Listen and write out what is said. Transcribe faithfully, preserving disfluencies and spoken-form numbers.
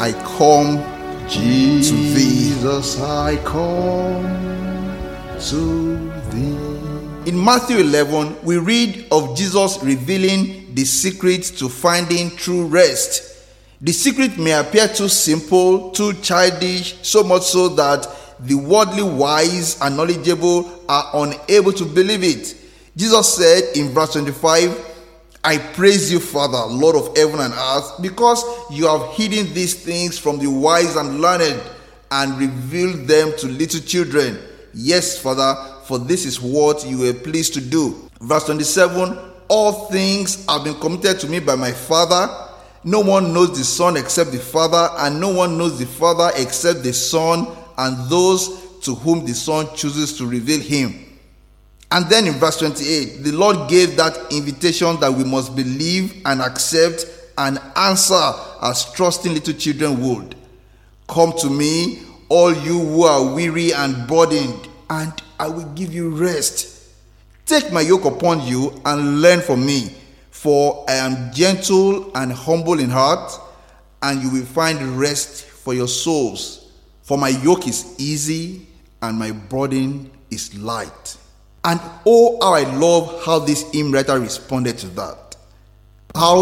I come Jesus, I come to thee. In Matthew eleven, we read of Jesus revealing the secret to finding true rest. The secret may appear too simple, too childish, so much so that the worldly wise and knowledgeable are unable to believe it. Jesus said in verse twenty-five, I praise you, Father, Lord of heaven and earth, because you have hidden these things from the wise and learned and revealed them to little children. Yes, Father, for this is what you were pleased to do. Verse twenty-seven, all things have been committed to me by my Father. No one knows the Son except the Father, and no one knows the Father except the Son, and those to whom the Son chooses to reveal him. And then in verse twenty-eight, the Lord gave that invitation that we must believe and accept and answer as trusting little children would. Come to me, all you who are weary and burdened, and I will give you rest. Take my yoke upon you and learn from me, for I am gentle and humble in heart, and you will find rest for your souls. For my yoke is easy and my burden is light. And oh, how I love how this hymn writer responded to that. How